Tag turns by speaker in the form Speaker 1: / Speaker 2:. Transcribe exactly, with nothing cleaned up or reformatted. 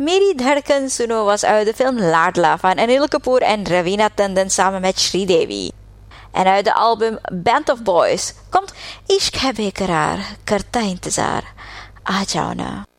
Speaker 1: Meri Dhadkan Suno was uit de film Ladla van Anil Kapoor en Ravina Tandon samen met Sridevi. En uit de album Band of Boys komt Ishq hai bekaraar, karta intezar, aa jao na.